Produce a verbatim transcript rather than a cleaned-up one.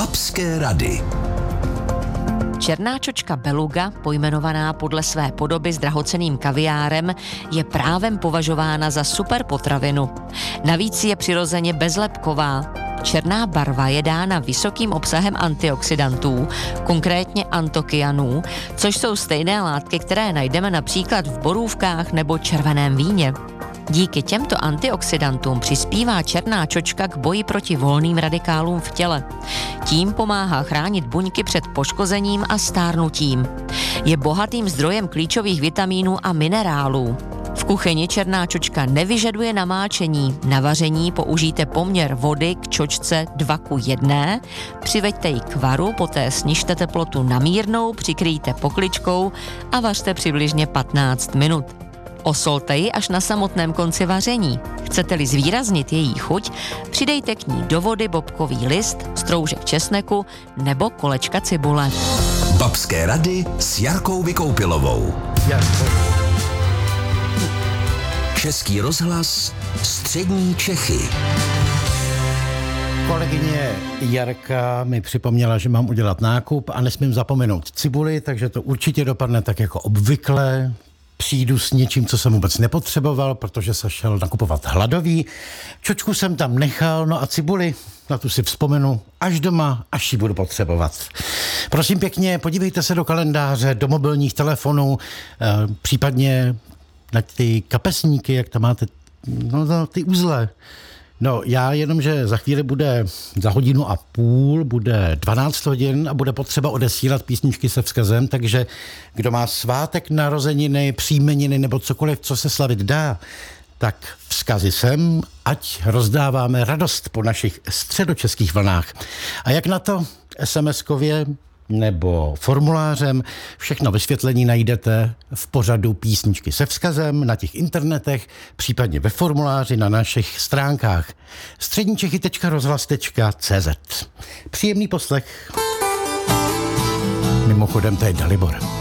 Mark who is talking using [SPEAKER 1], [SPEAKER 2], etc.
[SPEAKER 1] Babské rady.
[SPEAKER 2] Černá čočka beluga, pojmenovaná podle své podoby s drahocenným kaviárem, je právem považována za super potravinu. Navíc je přirozeně bezlepková. Černá barva je dána vysokým obsahem antioxidantů, konkrétně antokyanů, což jsou stejné látky, které najdeme například v borůvkách nebo červeném víně. Díky těmto antioxidantům přispívá černá čočka k boji proti volným radikálům v těle. Tím pomáhá chránit buňky před poškozením a stárnutím. Je bohatým zdrojem klíčových vitamínů a minerálů. V kuchyni černá čočka nevyžaduje namáčení. Na vaření použijte poměr vody k čočce dva ku jedné, přiveďte ji k varu, poté snižte teplotu na mírnou, přikryjte pokličkou a vařte přibližně patnáct minut. Osolte ji až na samotném konci vaření. Chcete-li zvýraznit její chuť, přidejte k ní do vody bobkový list, stroužek česneku nebo kolečka cibule.
[SPEAKER 1] Babské rady s Jarkou Vykoupilovou. Český rozhlas, střední Čechy.
[SPEAKER 3] Kolegyně Jarka mi připomněla, že mám udělat nákup a nesmím zapomenout cibuli, takže to určitě dopadne tak jako obvykle. Přijdu s něčím, co jsem vůbec nepotřeboval, protože se šel nakupovat hladový. Čočku jsem tam nechal, no a cibuli, na tu si vzpomenu až doma, až ji budu potřebovat. Prosím pěkně, podívejte se do kalendáře, do mobilních telefonů, eh, případně na ty kapesníky, jak tam máte, no ty uzle. No já jenom, že za chvíli bude, za hodinu a půl, bude dvanáct hodin a bude potřeba odesílat písničky se vzkazem, takže kdo má svátek, narozeniny, příjmeniny nebo cokoliv, co se slavit dá, tak vzkazy sem, ať rozdáváme radost po našich středočeských vlnách. A jak na to es em eskově nebo formulářem, všechno vysvětlení najdete v pořadu Písničky se vzkazem na těch internetech, případně ve formuláři na našich stránkách středničechy tečka rozhlas tečka cé zet. Příjemný poslech. Mimochodem, to je Dalibor.